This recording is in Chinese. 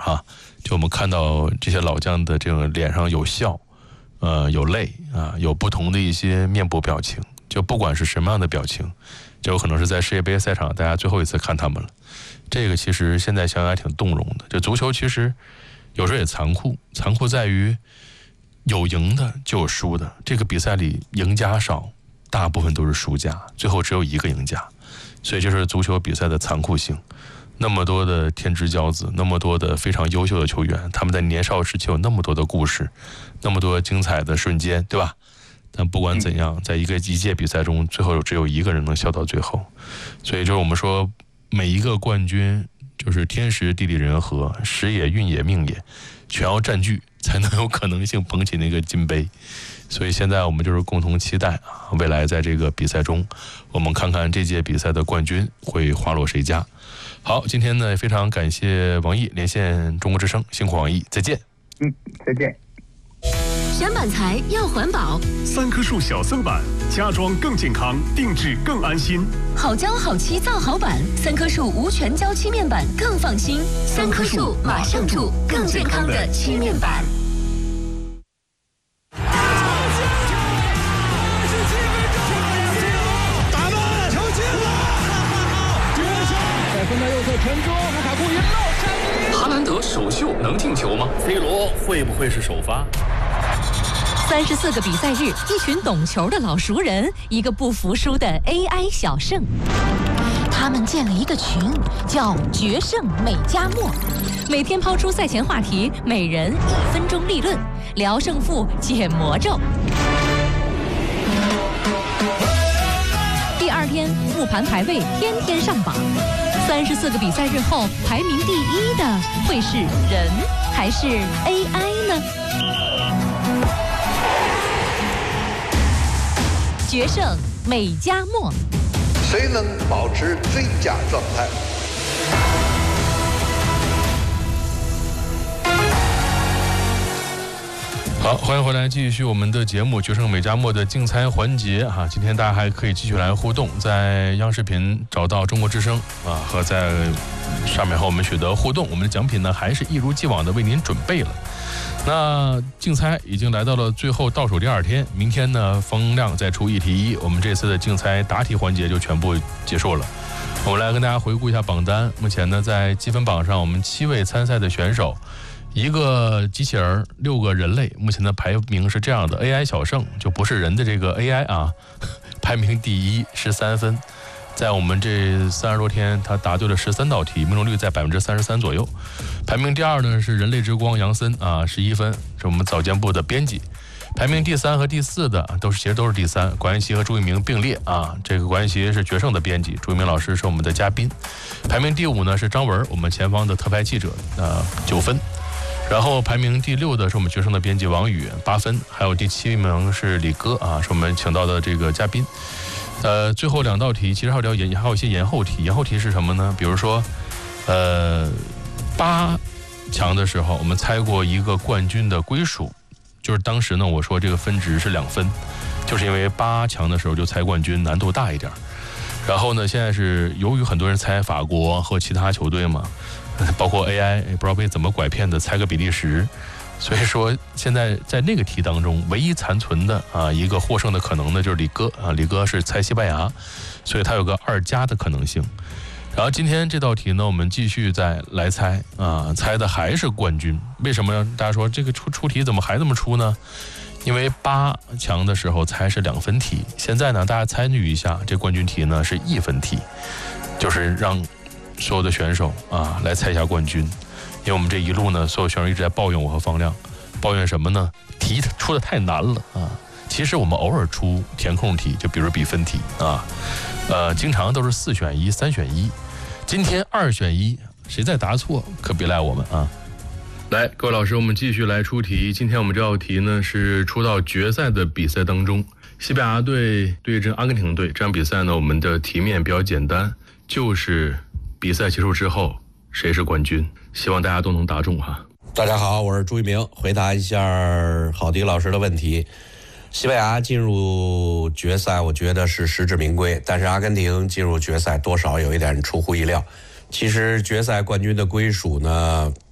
哈，就我们看到这些老将的这种脸上有笑，有泪啊，有不同的一些面部表情，就不管是什么样的表情，就有可能是在世界杯赛场大家最后一次看他们了。这个其实现在想想还挺动容的。就足球其实有时候也残酷，残酷在于有赢的就有输的，这个比赛里赢家少，大部分都是输家，最后只有一个赢家。所以这是足球比赛的残酷性。那么多的天之骄子，那么多的非常优秀的球员，他们在年少时期有那么多的故事，那么多精彩的瞬间，对吧？但不管怎样，在一届比赛中，最后只有一个人能笑到最后。所以就是我们说，每一个冠军就是天时地利人和，时也运也命也，全要占据才能有可能性捧起那个金杯。所以现在我们就是共同期待啊，未来在这个比赛中，我们看看这届比赛的冠军会花落谁家。好，今天呢非常感谢王毅连线中国之声，辛苦王毅，再见。 再见。 选板材要环保 ，3棵树小森板，家装更健康，定制更安心。 好胶好漆造好板，3棵树无全胶漆面板更放心。3棵树马上住更健康的漆面板。 打门，球进了！在分到右侧传中，卢卡库一漏哈兰德首秀能进球吗 ？C 罗会不会是首发 ？34个比赛日，一群懂球的老熟人，一个不服输的 AI 小胜。他们建了一个群，叫“决胜美加墨”，每天抛出赛前话题，每人1分钟立论，聊胜负，解魔咒。第2天复盘排位，天天上榜。34个比赛日后，排名第1的会是人还是 AI 呢？决胜美加墨， 谁能保持最佳状态？ 好，欢迎回来，继续我们的节目《决胜美加墨》的竞猜环节哈。今天大家还可以继续来互动，在央视频找到中国之声啊，和在上面和我们取得互动。我们的奖品呢，还是一如既往的为您准备了。那竞猜已经来到了最后倒数第2天，明天呢，风亮再出1题1，我们这次的竞猜答题环节就全部结束了。我们来跟大家回顾一下榜单。目前呢，在积分榜上，我们7位参赛的选手，1个机器人，6个人类，目前的排名是这样的 ：AI 小胜就不是人的这个 AI 啊，排名第113分。在我们这30多天，他答对了13道题，命中率在33%左右。排名第2呢是人类之光杨森啊，11分，是我们早间部的编辑。排名第3和第4的其实都是第3，管云奇和朱一鸣并列啊。这个管云奇是决胜的编辑，朱一鸣老师是我们的嘉宾。排名第5呢是张文，我们前方的特派记者，9分。然后排名第6的是我们决胜的编辑王宇，8分。还有第7名是李哥啊，是我们请到的这个嘉宾。最后2道题其实还有一些延后题。延后题是什么呢？比如说8强的时候我们猜过一个冠军的归属，就是当时呢我说这个分值是2分，就是因为8强的时候就猜冠军难度大一点。然后呢现在是由于很多人猜法国和其他球队嘛，包括 AI 不知道被怎么拐骗的猜个比利时，所以说现在在那个题当中唯一残存的一个获胜的可能呢就是李哥啊，李哥是猜西班牙，所以他有个2+的可能性。然后今天这道题呢我们继续再来猜啊，猜的还是冠军。为什么呢？大家说这个出题怎么还这么出呢？因为8强的时候猜是2分题，现在呢大家参与一下，这冠军题呢是1分题，就是让所有的选手来猜一下冠军。因为我们这一路呢，所有选手一直在抱怨我和方亮，抱怨什么呢？题出的太难了啊！其实我们偶尔出填空题，就比如比分题啊，经常都是4选1、3选1，今天2选1，谁再答错可别赖我们啊！来，各位老师，我们继续来出题。今天我们这道题呢是出到决赛的比赛当中，西班牙队对阵阿根廷队。这场比赛呢，我们的题面比较简单，就是比赛结束之后谁是冠军，希望大家都能答中哈。 大家好，我是朱一鸣，回答一下郝迪老师的问题。西班牙进入决赛，我觉得是实至名归，但是阿根廷进入决赛多少有一点出乎意料。其实决赛冠军的归属呢，